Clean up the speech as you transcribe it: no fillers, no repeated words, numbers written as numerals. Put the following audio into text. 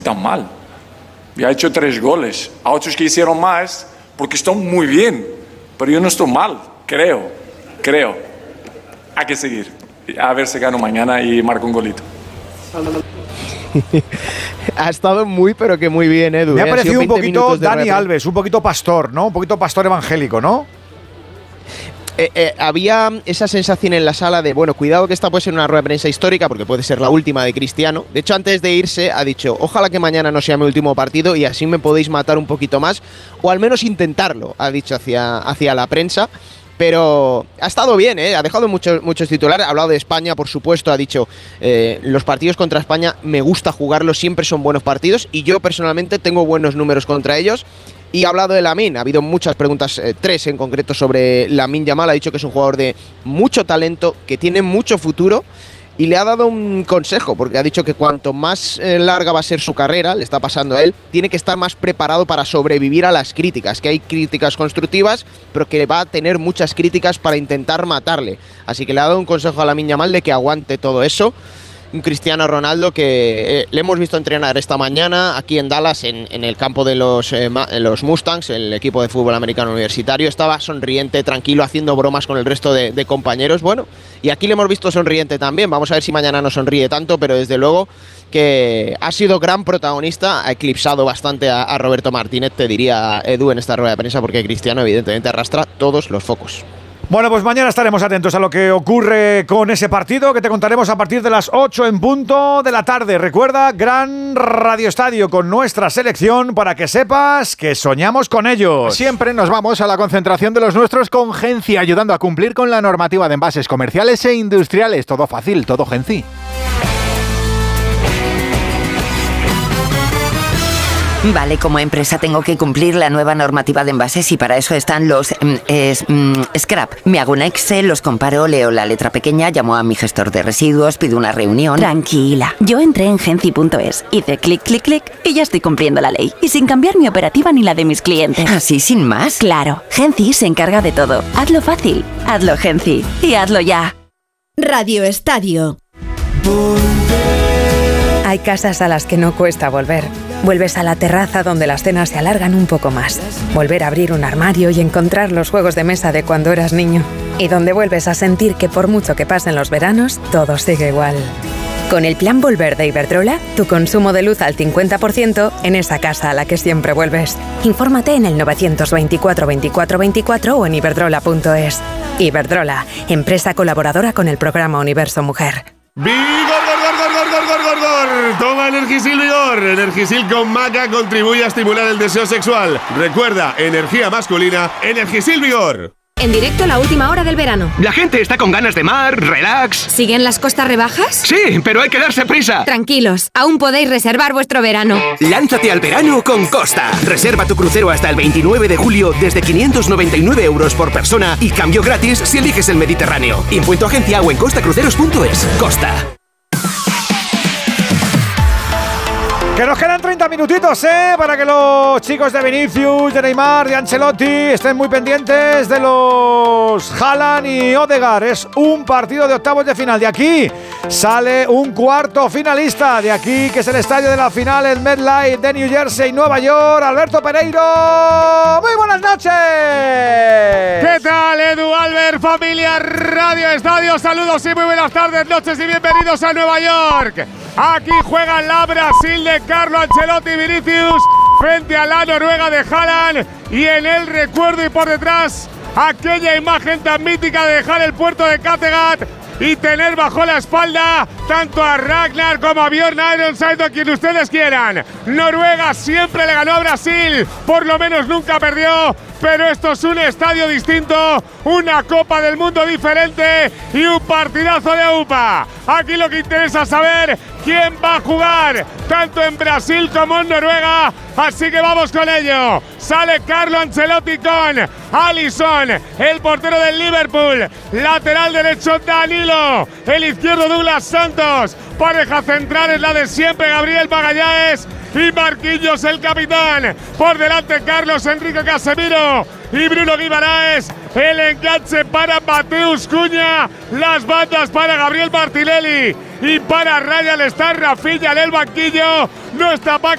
tan mal. Ya ha hecho 3 goles. A otros que hicieron más porque están muy bien. Pero yo no estoy mal, creo. Hay que seguir. A ver si gano mañana y marco un golito. Ha estado muy, pero que muy bien, Edu. Me ha parecido un poquito Dani Alves, un poquito pastor, ¿no? Un poquito pastor evangélico, ¿no? Había esa sensación en la sala de, bueno, cuidado que esta puede ser una rueda de prensa histórica porque puede ser la última de Cristiano. De hecho, antes de irse ha dicho, ojalá que mañana no sea mi último partido y así me podéis matar un poquito más, o al menos intentarlo, ha dicho hacia la prensa. Pero ha estado bien, ha dejado muchos titulares, ha hablado de España, por supuesto, ha dicho, los partidos contra España me gusta jugarlos, siempre son buenos partidos y yo personalmente tengo buenos números contra ellos. Y ha hablado de Lamine, ha habido muchas preguntas, 3 en concreto sobre Lamine Yamal, ha dicho que es un jugador de mucho talento, que tiene mucho futuro y le ha dado un consejo, porque ha dicho que cuanto más larga va a ser su carrera, le está pasando a él, tiene que estar más preparado para sobrevivir a las críticas, que hay críticas constructivas, pero que va a tener muchas críticas para intentar matarle. Así que le ha dado un consejo a Lamine Yamal de que aguante todo eso. Un Cristiano Ronaldo que le hemos visto entrenar esta mañana aquí en Dallas, en el campo de los Mustangs, el equipo de fútbol americano universitario. Estaba sonriente, tranquilo, haciendo bromas con el resto de compañeros. Bueno, y aquí le hemos visto sonriente también. Vamos a ver si mañana no sonríe tanto, pero desde luego que ha sido gran protagonista. Ha eclipsado bastante a Roberto Martínez, te diría, Edu, en esta rueda de prensa, porque Cristiano evidentemente arrastra todos los focos. Bueno, pues mañana estaremos atentos a lo que ocurre con ese partido, que te contaremos a partir de las 8 en punto de la tarde. Recuerda, gran Radio Estadio con nuestra selección para que sepas que soñamos con ellos. Siempre nos vamos a la concentración de los nuestros con Genci, ayudando a cumplir con la normativa de envases comerciales e industriales. Todo fácil, todo Genci. Vale, como empresa tengo que cumplir la nueva normativa de envases y para eso están los scrap. Me hago un Excel, los comparo, leo la letra pequeña, llamo a mi gestor de residuos, pido una reunión. Tranquila, yo entré en Genci.es, hice clic, clic, clic y ya estoy cumpliendo la ley. Y sin cambiar mi operativa ni la de mis clientes. ¿Así sin más? Claro, Genci se encarga de todo. Hazlo fácil, hazlo Genci y hazlo ya. Radio Estadio. Hay casas a las que no cuesta volver. Vuelves a la terraza donde las cenas se alargan un poco más. Volver a abrir un armario y encontrar los juegos de mesa de cuando eras niño. Y donde vuelves a sentir que por mucho que pasen los veranos, todo sigue igual. Con el plan Volver de Iberdrola, tu consumo de luz al 50% en esa casa a la que siempre vuelves. Infórmate en el 924 24 24 o en iberdrola.es. Iberdrola, empresa colaboradora con el programa Universo Mujer. ¡Vigor! Toma Energisil Vigor. Energisil con maca contribuye a estimular el deseo sexual. Recuerda, energía masculina, Energisil Vigor. En directo la última hora del verano. La gente está con ganas de mar, relax. ¿Siguen las costas rebajas? Sí, pero hay que darse prisa. Tranquilos, aún podéis reservar vuestro verano. Lánzate al verano con Costa. Reserva tu crucero hasta el 29 de julio desde 599 € por persona y cambio gratis si eliges el Mediterráneo. Info en tu agencia o en costacruceros.es. Costa. Que nos quedan 30 minutitos, para que los chicos de Vinicius, de Neymar, de Ancelotti estén muy pendientes de los Haaland y Odegaard. Es un partido de octavos de final. De aquí sale un cuarto finalista. De aquí, que es el estadio de la final, el MetLife de New Jersey, Nueva York. Alberto Pereiro, muy buenas noches. ¿Qué tal, Edu, Albert, familia Radio Estadio? Saludos y muy buenas tardes, noches y bienvenidos a Nueva York. Aquí juega la Brasil de Carlo Ancelotti y Vinicius frente a la Noruega de Haaland, y en el recuerdo y por detrás aquella imagen tan mítica de dejar el puerto de Kattegat y tener bajo la espalda tanto a Ragnar como a Björn Ironside, a quien ustedes quieran. Noruega siempre le ganó a Brasil, por lo menos nunca perdió, pero esto es un estadio distinto, una Copa del Mundo diferente y un partidazo de UPA. Aquí lo que interesa es saber quién va a jugar, tanto en Brasil como en Noruega, así que vamos con ello. Sale Carlo Ancelotti con Alisson, el portero del Liverpool, lateral derecho Danilo, el izquierdo Douglas Santos, pareja central es la de siempre Gabriel Magallanes y Marquinhos el capitán, por delante Carlos Enrique Casemiro y Bruno Guimaraes, el enganche para Mateus Cunha, las bandas para Gabriel Martinelli y para Ryan está Rafinha en el banquillo, no está Paco